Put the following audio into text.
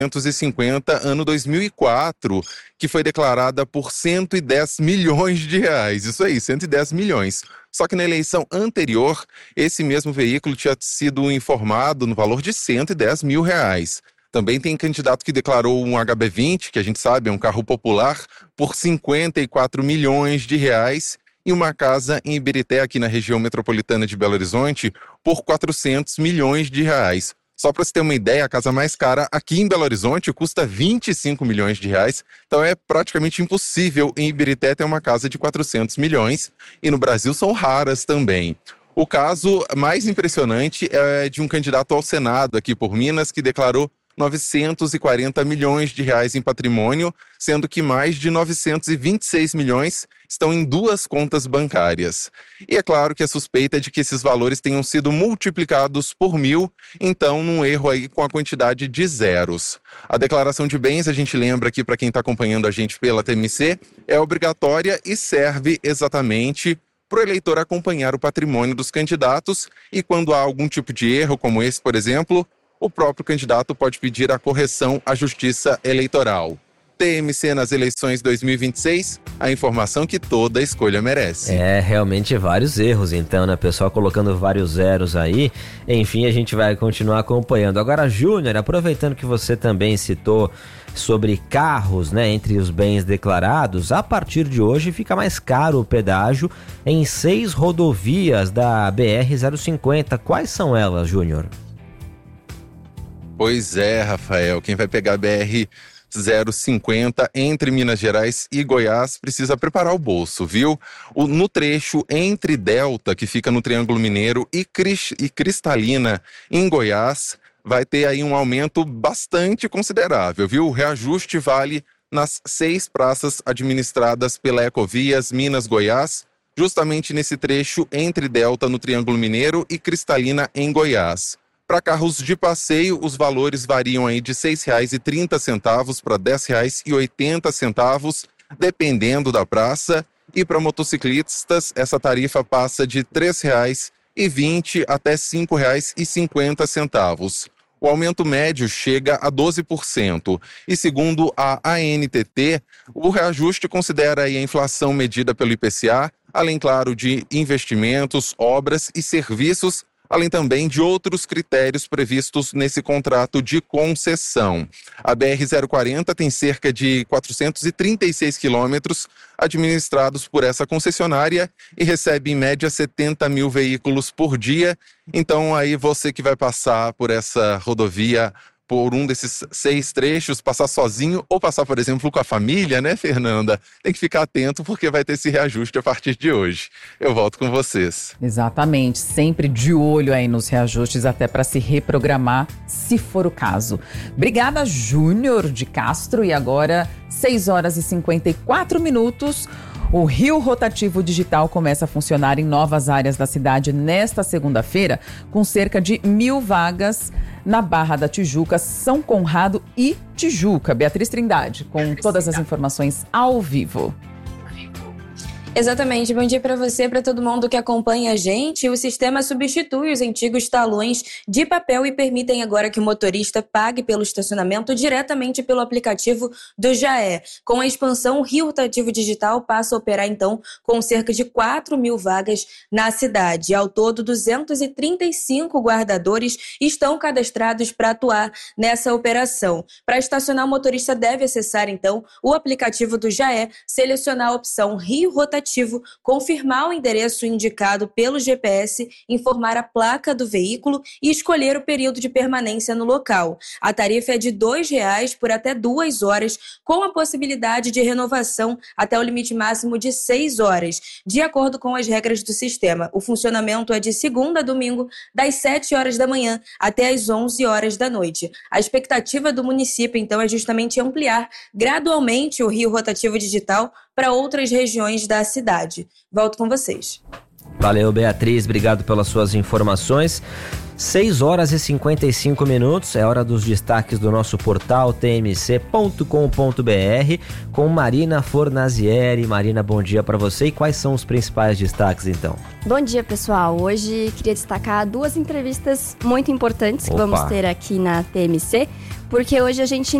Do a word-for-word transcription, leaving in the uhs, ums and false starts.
duzentos e cinquenta, ano dois mil e quatro, que foi declarada por cento e dez milhões de reais. Isso aí, cento e dez milhões. Só que na eleição anterior, esse mesmo veículo tinha sido informado no valor de cento e dez mil reais. Também tem candidato que declarou um H B vinte, que a gente sabe é um carro popular, por cinquenta e quatro milhões de reais. E uma casa em Ibirité, aqui na região metropolitana de Belo Horizonte, por quatrocentos milhões de reais. Só para você ter uma ideia, a casa mais cara aqui em Belo Horizonte custa vinte e cinco milhões de reais. Então é praticamente impossível em Ibirité ter uma casa de quatrocentos milhões. E no Brasil são raras também. O caso mais impressionante é de um candidato ao Senado aqui por Minas que declarou novecentos e quarenta milhões de reais em patrimônio, sendo que mais de novecentos e vinte e seis milhões estão em duas contas bancárias. E é claro que a suspeita é de que esses valores tenham sido multiplicados por mil, então num erro aí com a quantidade de zeros. A declaração de bens, a gente lembra aqui para quem está acompanhando a gente pela T M C, é obrigatória e serve exatamente para o eleitor acompanhar o patrimônio dos candidatos e quando há algum tipo de erro, como esse, por exemplo, o próprio candidato pode pedir a correção à Justiça Eleitoral. T M C nas eleições dois mil e vinte e seis, a informação que toda escolha merece. É, realmente vários erros então, né? Pessoal colocando vários zeros aí. Enfim, a gente vai continuar acompanhando. Agora, Júnior, aproveitando que você também citou sobre carros, né? Entre os bens declarados, a partir de hoje fica mais caro o pedágio em seis rodovias da B R zero cinquenta. Quais são elas, Júnior? Pois é, Rafael, quem vai pegar a B R zero cinquenta entre Minas Gerais e Goiás precisa preparar o bolso, viu? O, no trecho entre Delta, que fica no Triângulo Mineiro, e, Cris, e Cristalina, em Goiás, vai ter aí um aumento bastante considerável, viu? O reajuste vale nas seis praças administradas pela Ecovias Minas Goiás, justamente nesse trecho entre Delta, no Triângulo Mineiro, e Cristalina, em Goiás. Para carros de passeio, os valores variam aí de seis reais e trinta centavos para dez reais e oitenta centavos, dependendo da praça. E para motociclistas, essa tarifa passa de três reais e vinte até cinco reais e cinquenta centavos. O aumento médio chega a doze por cento. E segundo a A N T T, o reajuste considera aí a inflação medida pelo I P C A, além, claro, de investimentos, obras e serviços, além também de outros critérios previstos nesse contrato de concessão. A B R zero quarenta tem cerca de quatrocentos e trinta e seis quilômetros administrados por essa concessionária e recebe em média setenta mil veículos por dia. Então aí você que vai passar por essa rodovia por um desses seis trechos, passar sozinho ou passar, por exemplo, com a família, né, Fernanda? Tem que ficar atento porque vai ter esse reajuste a partir de hoje. Eu volto com vocês. Exatamente, sempre de olho aí nos reajustes, até para se reprogramar, se for o caso. Obrigada, Júnior de Castro. E agora, seis horas e cinquenta e quatro minutos. O Rio Rotativo Digital começa a funcionar em novas áreas da cidade nesta segunda-feira, com cerca de mil vagas na Barra da Tijuca, São Conrado e Tijuca. Beatriz Trindade, com todas as informações ao vivo. Exatamente, bom dia para você, para todo mundo que acompanha a gente. O sistema substitui os antigos talões de papel e permitem agora que o motorista pague pelo estacionamento diretamente pelo aplicativo do Jaé. Com a expansão, o Rio Rotativo Digital passa a operar então com cerca de quatro mil vagas na cidade. Ao todo, duzentos e trinta e cinco guardadores estão cadastrados para atuar nessa operação. Para estacionar, o motorista deve acessar então o aplicativo do Jaé, selecionar a opção Rio Rotativo, confirmar o endereço indicado pelo G P S, informar a placa do veículo e escolher o período de permanência no local. A tarifa é de dois reais por até duas horas, com a possibilidade de renovação até o limite máximo de seis horas, de acordo com as regras do sistema. O funcionamento é de segunda a domingo, das sete horas da manhã até as onze horas da noite. A expectativa do município, então, é justamente ampliar gradualmente o Rio Rotativo Digital para outras regiões da cidade. Volto com vocês. Valeu, Beatriz, obrigado pelas suas informações. seis horas e cinquenta e cinco minutos, é hora dos destaques do nosso portal t m c ponto com ponto b r com Marina Fornazieri. Marina, bom dia para você. E quais são os principais destaques, então? Bom dia, pessoal. Hoje queria destacar duas entrevistas muito importantes que Opa. vamos ter aqui na T M C. porque hoje a gente